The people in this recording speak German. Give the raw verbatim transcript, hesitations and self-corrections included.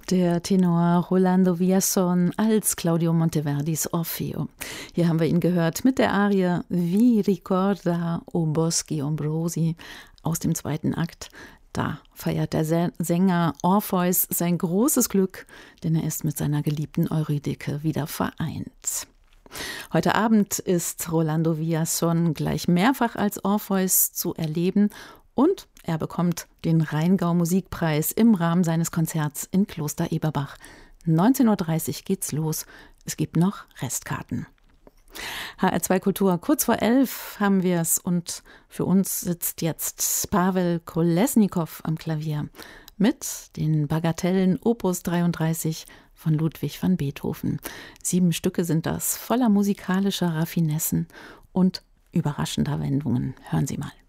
Der Tenor Rolando Villazón als Claudio Monteverdis Orfeo. Hier haben wir ihn gehört mit der Arie Vi ricorda o boschi ombrosi aus dem zweiten Akt. Da feiert der Sänger Orpheus sein großes Glück, denn er ist mit seiner geliebten Eurydike wieder vereint. Heute Abend ist Rolando Villazón gleich mehrfach als Orpheus zu erleben und er bekommt den Rheingau-Musikpreis im Rahmen seines Konzerts in Kloster Eberbach. neunzehn Uhr dreißig geht's los. Es gibt noch Restkarten. H R zwei Kultur, kurz vor elf haben wir es und für uns sitzt jetzt Pawel Kolesnikow am Klavier mit den Bagatellen Opus dreiunddreißig von Ludwig van Beethoven. Sieben Stücke sind das, voller musikalischer Raffinessen und überraschender Wendungen. Hören Sie mal.